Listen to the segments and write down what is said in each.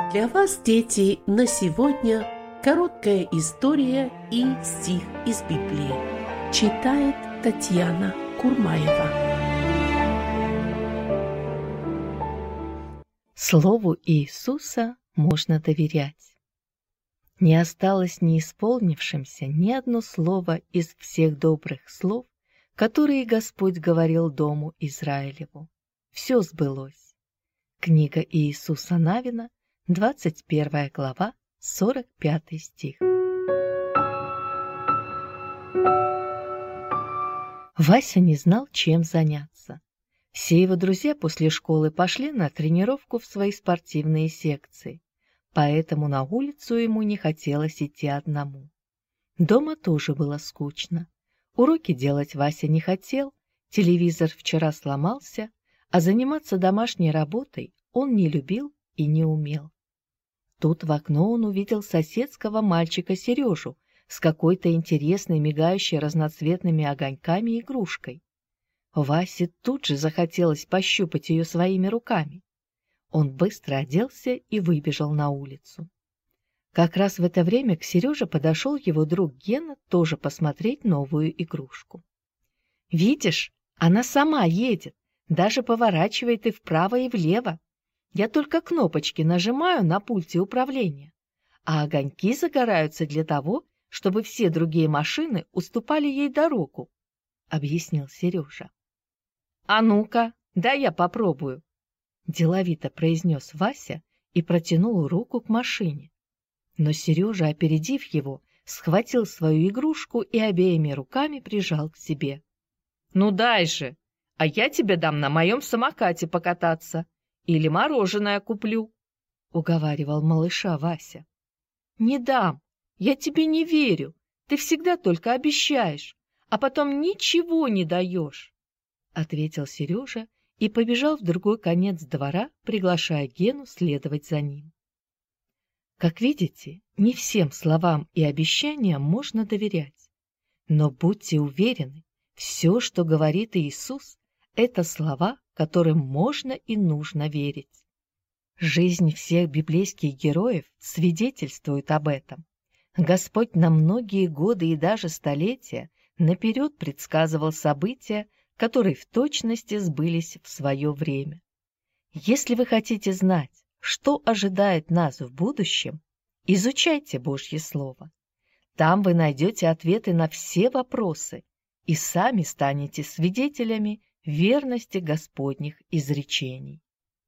Для вас, дети, на сегодня короткая история и стих из Библии. Читает Татьяна Курмаева. Слову Иисуса можно доверять. Не осталось неисполнившимся ни одно слово из всех добрых слов, которые Господь говорил дому Израилеву. Все сбылось. Книга Иисуса Навина, 21 глава, 45 стих. Вася не знал, чем заняться. Все его друзья после школы пошли на тренировку в свои спортивные секции, поэтому на улицу ему не хотелось идти одному. Дома тоже было скучно. Уроки делать Вася не хотел, телевизор вчера сломался, а заниматься домашней работой он не любил и не умел. Тут в окно он увидел соседского мальчика Сережу с какой-то интересной, мигающей разноцветными огоньками игрушкой. Васе тут же захотелось пощупать ее своими руками. Он быстро оделся и выбежал на улицу. Как раз в это время к Сереже подошел его друг Гена тоже посмотреть новую игрушку. «Видишь, она сама едет, даже поворачивает и вправо, и влево. Я только кнопочки нажимаю на пульте управления, а огоньки загораются для того, чтобы все другие машины уступали ей дорогу», — объяснил Сережа. «А ну-ка, дай я попробую», — деловито произнес Вася и протянул руку к машине. Но Сережа, опередив его, схватил свою игрушку и обеими руками прижал к себе. «Ну дай же, а я тебе дам на моем самокате покататься или мороженое куплю», — уговаривал малыша Вася. «Не дам, я тебе не верю, ты всегда только обещаешь, а потом ничего не даешь», — ответил Сережа и побежал в другой конец двора, приглашая Гену следовать за ним. Как видите, не всем словам и обещаниям можно доверять. Но будьте уверены, все, что говорит Иисус, это слова, которым можно и нужно верить. Жизнь всех библейских героев свидетельствует об этом. Господь на многие годы и даже столетия наперед предсказывал события, которые в точности сбылись в свое время. Если вы хотите знать, что ожидает нас в будущем, изучайте Божье Слово. Там вы найдете ответы на все вопросы и сами станете свидетелями верности Господних изречений.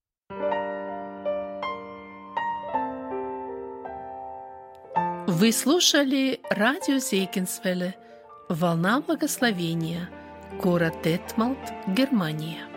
Вы слушали радио Зейкинсвелле «Волна благословения», город Детмалт, Германия.